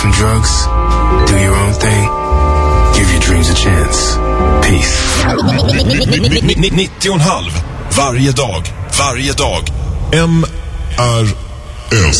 from drugs, do your own thing, give your dreams a chance. Peace. 90,5 varje dag. MRS.